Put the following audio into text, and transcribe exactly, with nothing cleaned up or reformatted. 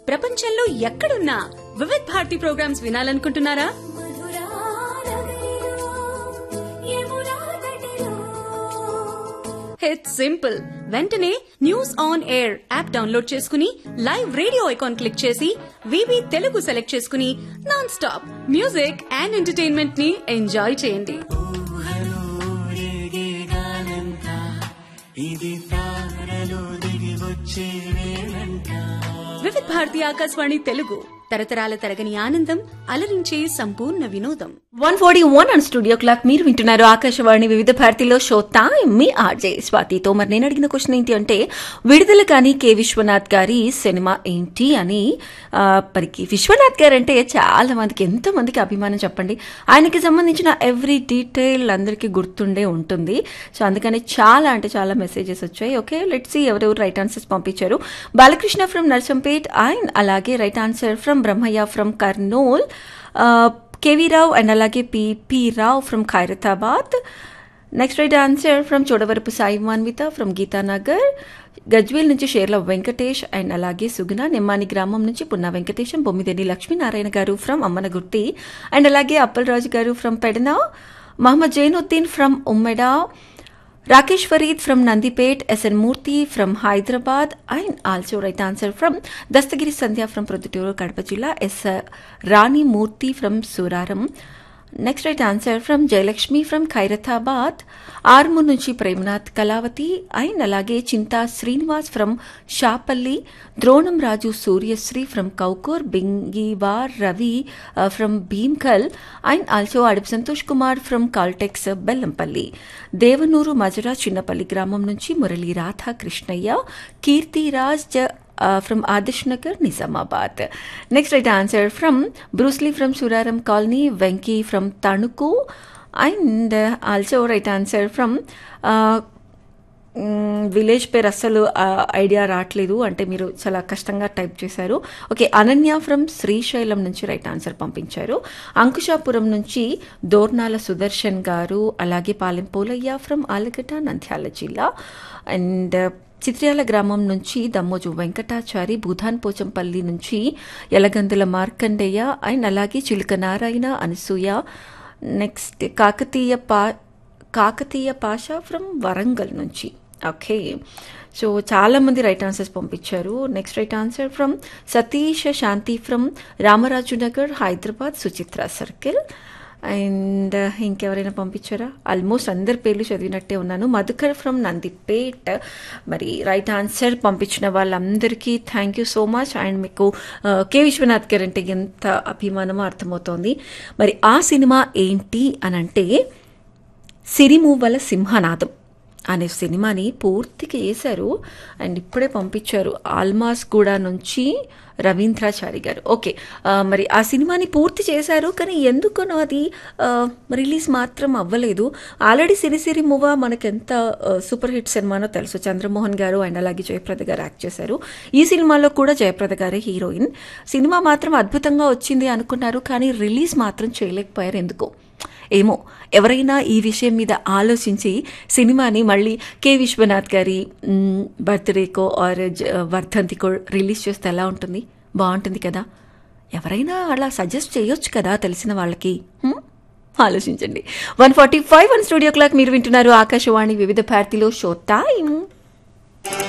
ప్రపంచంలో ఎక్కడున్నా Vividh Bharati programmes వినాలనుకుంటున్నారా? It's simple. వెంటనే news on air app download చేసుకుని లైవ్ రేడియో ఐకాన్ క్లిక్ చేసి వివి తెలుగు సెలెక్ట్ చేసుకుని non stop music and entertainment ని ఎంజాయ్ చేయండి. వివిధ భారతి ఆకాశవాణి తెలుగు తరతరాల తరగని ఆనందం, అలరించే సంపూర్ణ వినోదం. One forty one and studio clock. మీరు వింటున్నారు ఆకాశవాణి వివిధ భారతిలో షో టైం. మీ ఆర్జే స్వాతితో. మరి నేను అడిగిన క్వశ్చన్ ఏంటి అంటే, విడుదల కానీ కె విశ్వనాథ్ గారి సినిమా ఏంటి అని. మరికి విశ్వనాథ్ గారు అంటే చాలా మందికి, ఎంతో మందికి అభిమానం చెప్పండి. ఆయనకి సంబంధించిన ఎవ్రీ డీటెయిల్ అందరికీ గుర్తుండే ఉంటుంది. సో అందుకని చాలా అంటే చాలా మెసేజెస్ వచ్చాయి. ఓకే, లెట్స్ సీ ఎవరెవరు రైట్ ఆన్సర్స్ పంపించారు. బాలకృష్ణ ఫ్రమ్ నర్సంపేట్ అండ్ అలాగే right answer from Brahmaiah from Kurnool, KV Rao and అలాగే PP Rao from Khairatabad. Next right answer from Chodavarapu Sai Manvitha from Geetanagar. Gajwel నుంచి షేర్ల వెంకటేష్ అండ్ అలాగే సుగుణ. నిమ్మాని గ్రామం నుంచి పున్నా వెంకటేశం. బొమ్మిదేని లక్ష్మీనారాయణ గారు ఫ్రమ్ అమ్మనగుర్తి అండ్ అలాగే అప్పలరాజు గారు from Pedana. Mohammed Zainuddin from ఉమ్మెడా. Rakesh Farid from Nandipet, S N Murthy from Hyderabad and also right answer from Dastagiri Sandhya from Produturu Kadapa Jilla, S Rani Murthy from Suraram. Next right answer from Jayalakshmi from Khairathabad, Armu nunchi Premnath Kalavati and alage Chinta Srinivas from Shapalli, Dronam Raju Suryasri from Kaukur, Bingivar Ravi uh, from Bhimkal and also Adip Santosh Kumar from Caltex Bellampalli. Devanuru Majara Chinnapalli Gramam nunchi Murali Radha Krishnaya, Kirti Raj Uh, from Adish Nagar, Nizamabad. Next right answer from Bruce Lee from Suraram Colony, Venki from Tanuku and uh, also right answer from uh, village పేరు అస్సలు idea రావట్లేదు, అంటే మీరు చాలా కష్టంగా type చేశారు. Okay, Ananya from Srisailam నుంచి right answer పంపించారు. అంకుశాపురం నుంచి దోర్నాల సుదర్శన్ గారు, అలాగే పాలెం పోలయ్య ఫ్రమ్ ఆలగడ్డ నంద్యాల జిల్లా అండ్ చిత్ర్యాల గ్రామం నుంచి దమ్మోజు వెంకటాచారి, భూధాన్ పోచంపల్లి నుంచి యలగందుల మార్కండేయ అండ్ అలాగే చిలుక నారాయణ అనసూయ. నెక్స్ట్ కాకతీయ పా కాకతీయ పాషా ఫ్రమ్ వరంగల్ నుంచి. ఓకే, సో చాలా మంది రైట్ ఆన్సర్స్ పంపించారు. Next right answer from Satish Shanti from Ramaraju Nagar, Hyderabad, Suchitra circle and ఇంకెవరైనా పంపించారా? ఆల్మోస్ట్ అందరి పేర్లు చదివినట్టే ఉన్నాను. మధుకర్ ఫ్రమ్ నందిపేట్. మరి రైట్ ఆన్సర్ పంపించిన వాళ్ళందరికీ thank you so much. And మీకు కె విశ్వనాథ్ గారు అంటే ఎంత అభిమానమో అర్థమవుతోంది. మరి ఆ సినిమా ఏంటి అని అంటే, సిరిమూవల సింహనాదం అనే సినిమాని పూర్తిగా చేశారు అండ్ ఇప్పుడే పంపించారు ఆల్మాస్ గూడ నుంచి రవీంద్రాచారి గారు. ఓకే, మరి ఆ సినిమాని పూర్తి చేశారు, కానీ ఎందుకనో అది రిలీజ్ మాత్రం అవ్వలేదు. ఆల్రెడీ సిరిసిరి మూవ మనకెంత సూపర్ హిట్ సినిమానో తెలుసు. చంద్రమోహన్ గారు అండ్ అలాగే జయప్రద గారు యాక్ట్ చేశారు. ఈ సినిమాలో కూడా జయప్రద గారే హీరోయిన్. సినిమా మాత్రం అద్భుతంగా వచ్చింది అనుకున్నారు, కానీ రిలీజ్ మాత్రం చేయలేకపోయారు. ఎందుకో ఏమో, ఎవరైనా ఈ విషయం మీద ఆలోచించి సినిమాని మళ్ళీ కె విశ్వనాథ్ గారి బర్త్డేకో ఆర్ వర్ధంతికో రిలీజ్ చేస్తే ఎలా ఉంటుంది? బాగుంటుంది కదా. ఎవరైనా అలా సజెస్ట్ చేయొచ్చు కదా తెలిసిన వాళ్ళకి. ఆలోచించండి. One forty five one studio clock. మీరు వింటున్నారు ఆకాశవాణి వివిధ భారతిలో షో టైం.